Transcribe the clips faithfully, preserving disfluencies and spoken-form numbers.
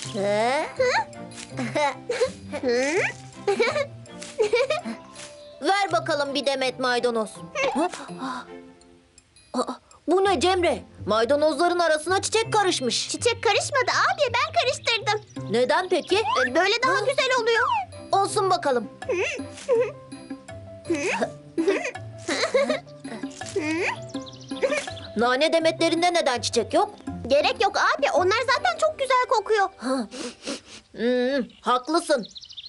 Ver bakalım bir demet maydanoz. Aa, bu ne Cemre? Maydanozların arasına çiçek karışmış. Çiçek karışmadı abi, ben karıştırdım. Neden peki? E, Böyle daha güzel oluyor. Olsun bakalım. Nane demetlerinde neden çiçek yok? Gerek yok abi, onlar zaten çok güzel kokuyor. Hmm, haklısın.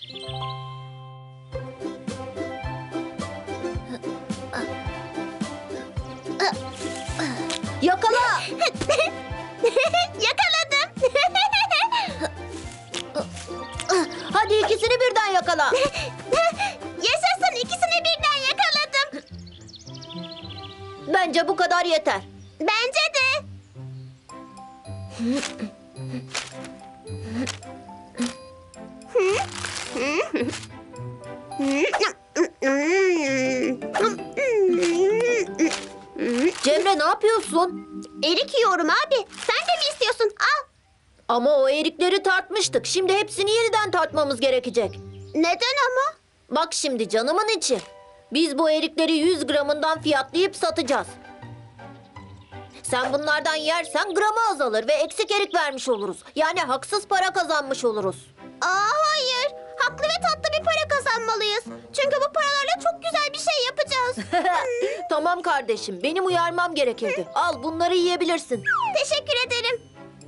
Yakala! Yakaladım. Hadi ikisini birden yakala. Yaşasın, ikisini birden yakaladım. Bence bu kadar yeter. Bence de. Cemre ne yapıyorsun? Erik yiyorum abi. Sen de mi istiyorsun? Al. Ama o erikleri tartmıştık. Şimdi hepsini yeniden tartmamız gerekecek. Neden ama? Bak şimdi canımın içi. Biz bu erikleri yüz gramından fiyatlayıp satacağız. Sen bunlardan yersen gramı azalır ve eksik erik vermiş oluruz. Yani haksız para kazanmış oluruz. Aa hayır. Haklı ve tatlı bir para kazanmalıyız. Çünkü bu paralarla çok güzel bir şey yapacağız. Tamam kardeşim, benim uyarmam gerekirdi. Al bunları yiyebilirsin. Teşekkür ederim.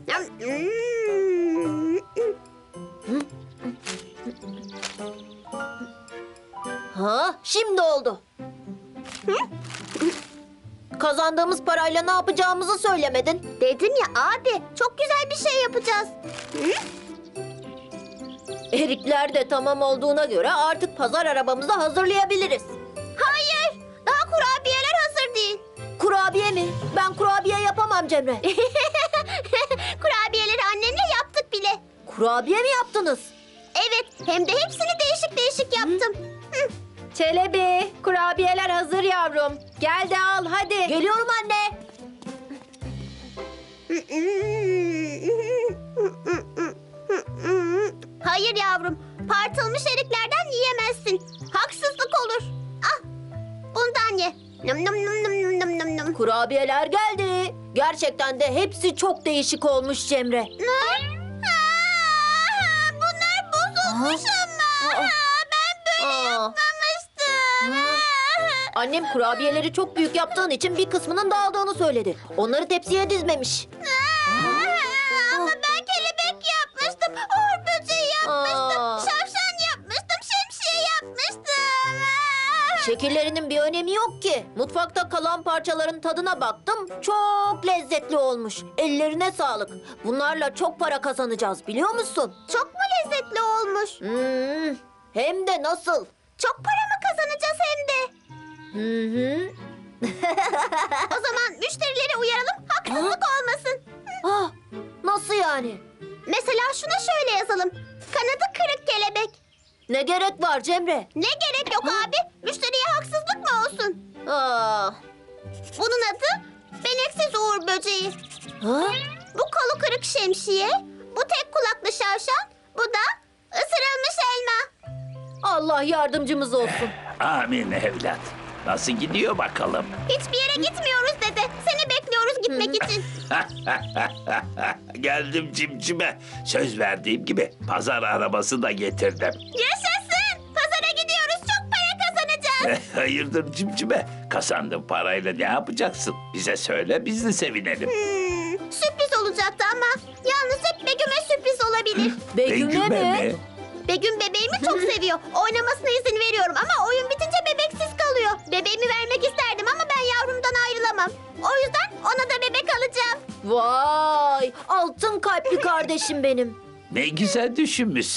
Ha, şimdi oldu. Kazandığımız parayla ne yapacağımızı söylemedin. Dedim ya abi, çok güzel bir şey yapacağız. Erikler de tamam olduğuna göre artık pazar arabamızı hazırlayabiliriz. Hayır, daha kurabiyeler hazır değil. Kurabiye mi? Ben kurabiye yapamam Cemre. Kurabiyeleri annemle yaptık bile. Kurabiye mi yaptınız? Evet, hem de hepsini değişik değişik yaptım. Çelebi, kurabiyeler hazır yavrum. Gel de al hadi. Geliyorum anne. Hayır yavrum, partılmış eriklerden yiyemezsin. Haksızlık olur. Ah, bundan ye. Nım nım nım nım nım nım nım. Kurabiyeler geldi. Gerçekten de hepsi çok değişik olmuş Cemre. Aa, bunlar bozulmuş ama. Aa. Ben böyle Aa. yapmamıştım. Annem kurabiyeleri çok büyük yaptığın için bir kısmının dağıldığını söyledi. Onları tepsiye dizmemiş. Ama ben kelebek yapmıştım, uğur böceği yapmıştım, Aa. şavşan yapmıştım, şemsiye yapmıştım. Şekillerinin bir önemi yok ki. Mutfakta kalan parçaların tadına baktım. Çok lezzetli olmuş. Ellerine sağlık. Bunlarla çok para kazanacağız biliyor musun? Çok mu lezzetli olmuş? Hmm, hem de nasıl? Çok para mı kazanacağız hem de? Hı hı. O zaman müşterileri uyaralım, haksızlık olmasın. Ah, nasıl yani? Mesela şuna şöyle yazalım. Kanadı kırık kelebek. Ne gerek var Cemre? Ne gerek yok abi? Müşteriye haksızlık mı olsun? Aa, Bunun adı beneksiz uğur böceği. ha? Bu kolu kırık şemsiye, bu tek kulaklı şavşan, bu da ısırılmış elma. Allah yardımcımız olsun. Amin evlat. Nasıl gidiyor bakalım? Hiçbir yere gitmiyoruz dede. Seni bekliyoruz gitmek için. Geldim cimcime. Söz verdiğim gibi pazar arabası da getirdim. Yaşasın! Pazara gidiyoruz, çok para kazanacağız. Hayırdır cimcime? Kazandığın parayla ne yapacaksın? Bize söyle, biz de sevinelim. Hmm, sürpriz olacaktı ama yalnız hep Begüm'e sürpriz olabilir. Begüm'e mi? Begüm bebeğimi çok seviyor. Oynamasına izin veriyorum ama oyun bitince bebeksiz kalıyor. Bebeğimi vermek isterdim ama ben yavrumdan ayrılamam. O yüzden ona da bebek alacağım. Vay, altın kalpli kardeşim benim. Ne güzel düşünmüşsün.